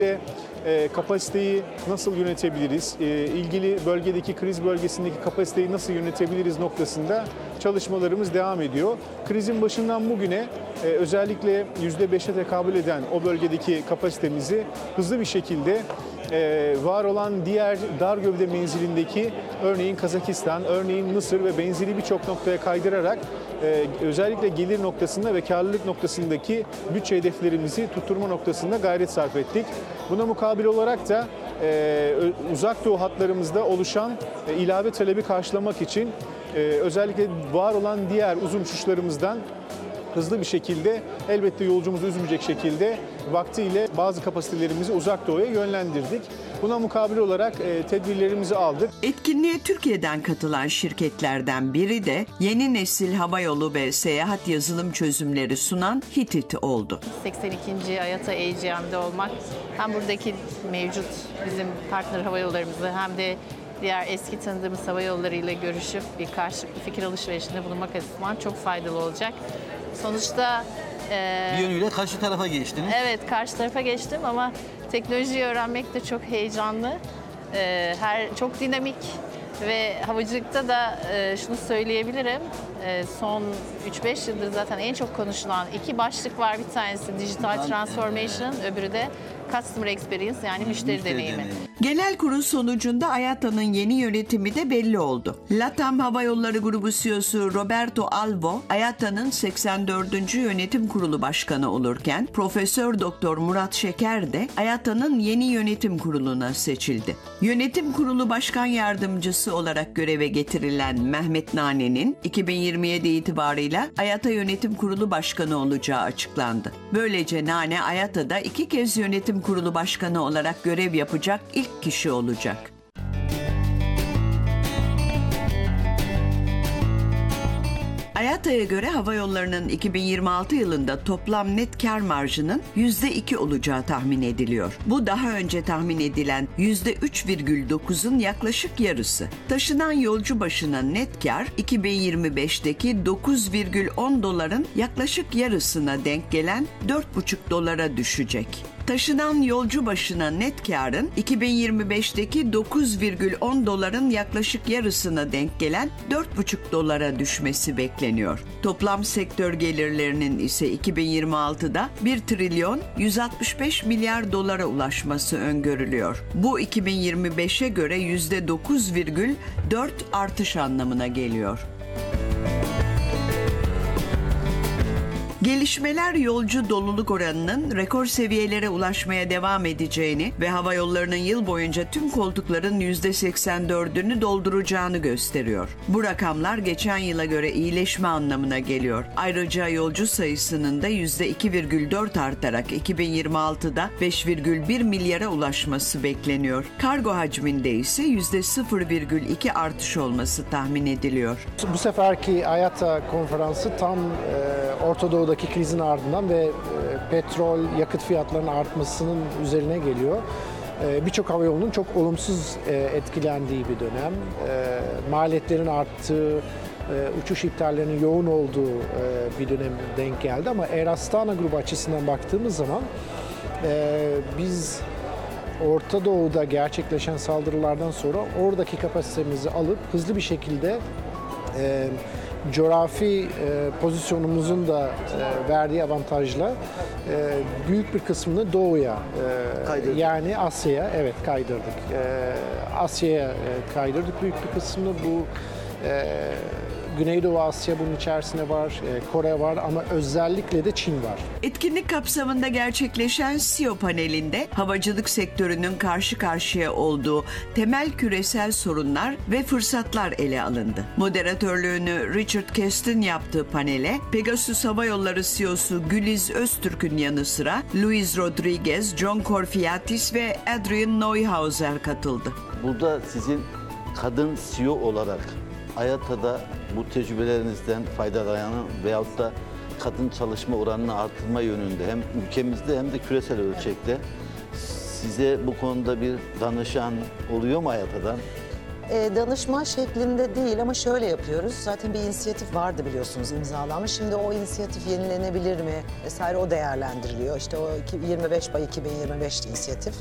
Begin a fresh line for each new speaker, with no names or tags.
Kapasiteyi nasıl yönetebiliriz, ilgili bölgedeki kriz bölgesindeki kapasiteyi nasıl yönetebiliriz noktasında çalışmalarımız devam ediyor. Krizin başından bugüne özellikle %5'e tekabül eden o bölgedeki kapasitemizi hızlı bir şekilde var olan diğer dar gövde menzilindeki örneğin Kazakistan, örneğin Mısır ve benzeri birçok noktaya kaydırarak özellikle gelir noktasında ve karlılık noktasındaki bütçe hedeflerimizi tutturma noktasında gayret sarf ettik. Buna mukabil olarak da uzak doğu hatlarımızda oluşan ilave talebi karşılamak için özellikle var olan diğer uzun uçuşlarımızdan hızlı bir şekilde elbette yolcumuzu üzmeyecek şekilde vaktiyle bazı kapasitelerimizi uzak doğuya yönlendirdik. Buna mukabil olarak tedbirlerimizi aldık.
Etkinliğe Türkiye'den katılan şirketlerden biri de yeni nesil havayolu ve seyahat yazılım çözümleri sunan Hitit oldu.
82. IATA AGM'de olmak hem buradaki mevcut bizim partner havayollarımızı hem de diğer eski tanıdığımız havayollarıyla görüşüp bir karşılıklı fikir alışverişinde bulunmak açısından çok faydalı olacak. Sonuçta
bir yönüyle karşı tarafa geçtiniz.
Evet, karşı tarafa geçtim ama teknolojiyi öğrenmek de çok heyecanlı. Çok dinamik ve havacılıkta da şunu söyleyebilirim. Son 3-5 yıldır zaten en çok konuşulan iki başlık var. Bir tanesi digital transformation, öbürü de customer experience yani müşteri deneyimi.
Genel kurul sonucunda IATA'nın yeni yönetimi de belli oldu. LATAM Havayolları Grubu CEO'su Roberto Alvo, IATA'nın 84. Yönetim Kurulu Başkanı olurken Profesör Doktor Murat Şeker de IATA'nın yeni yönetim kuruluna seçildi. Yönetim Kurulu Başkan Yardımcısı olarak göreve getirilen Mehmet Nane'nin 2027 itibarıyla IATA Yönetim Kurulu Başkanı olacağı açıklandı. Böylece Nane IATA'da 2 kez Yönetim Kurulu Başkanı olarak görev yapacak ilk kişi olacak. IATA'ya göre havayollarının 2026 yılında toplam net kar marjının %2 olacağı tahmin ediliyor. Bu daha önce tahmin edilen %3,9'un yaklaşık yarısı. Taşınan yolcu başına net kar 2025'teki 9,10 doların yaklaşık yarısına denk gelen 4,5 dolara düşecek. Taşınan yolcu başına net karın 2025'teki 9,10 doların yaklaşık yarısına denk gelen 4,5 dolara düşmesi bekleniyor. Toplam sektör gelirlerinin ise 2026'da 1 trilyon 165 milyar dolara ulaşması öngörülüyor. Bu 2025'e göre %9,4 artış anlamına geliyor. Gelişmeler yolcu doluluk oranının rekor seviyelere ulaşmaya devam edeceğini ve havayollarının yıl boyunca tüm koltukların %84'ünü dolduracağını gösteriyor. Bu rakamlar geçen yıla göre iyileşme anlamına geliyor. Ayrıca yolcu sayısının da %2,4 artarak 2026'da 5,1 milyara ulaşması bekleniyor. Kargo hacminde ise %0,2 artış olması tahmin ediliyor.
Bu seferki IATA konferansı tam Orta Doğu'daki krizin ardından ve petrol, yakıt fiyatlarının artmasının üzerine geliyor. Birçok havayolunun çok olumsuz etkilendiği bir dönem. Maliyetlerin arttığı, uçuş iptallerinin yoğun olduğu bir dönem denk geldi ama Air Astana grubu açısından baktığımız zaman biz Orta Doğu'da gerçekleşen saldırılardan sonra oradaki kapasitemizi alıp hızlı bir şekilde coğrafi pozisyonumuzun da verdiği avantajla büyük bir kısmını doğuya yani Asya'ya kaydırdık. Asya'ya kaydırdık büyük bir kısmını. Bu Güneydoğu Asya bunun içerisinde var, Kore var ama özellikle de Çin var.
Etkinlik kapsamında gerçekleşen CEO panelinde havacılık sektörünün karşı karşıya olduğu temel küresel sorunlar ve fırsatlar ele alındı. Moderatörlüğünü Richard Kest'in yaptığı panele Pegasus Havayolları CEO'su Güliz Öztürk'ün yanı sıra Luis Rodriguez, John Corfiatis ve Adrian Neuhauser katıldı.
Burada sizin kadın CEO olarak IATA'da bu tecrübelerinizden faydalanan veyahut da kadın çalışma oranını artırma yönünde hem ülkemizde hem de küresel ölçekte size bu konuda bir danışan oluyor mu IATA'dan?
danışma şeklinde değil ama şöyle yapıyoruz. Zaten bir inisiyatif vardı biliyorsunuz imzalanmış. Şimdi o inisiyatif yenilenebilir mi vesaire o değerlendiriliyor. İşte o 25 by 2025 inisiyatif.